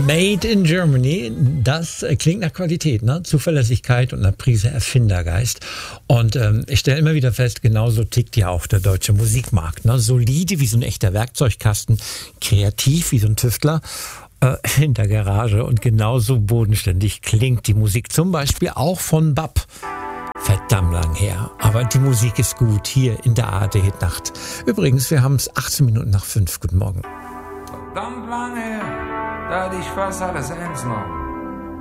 Made in Germany, das klingt nach Qualität, ne? Zuverlässigkeit und einer Prise Erfindergeist. Und ich stelle immer wieder fest, genauso tickt ja auch der deutsche Musikmarkt. Ne? Solide wie so ein echter Werkzeugkasten, kreativ wie so ein Tüftler in der Garage und genauso bodenständig klingt die Musik. Zum Beispiel auch von Bab. Verdammt lang her, aber die Musik ist gut hier in der ARD-Nacht. Übrigens, wir haben es 18 Minuten nach 5. Guten Morgen. Verdammt lang her, da hatte ich fast alles ernst genommen.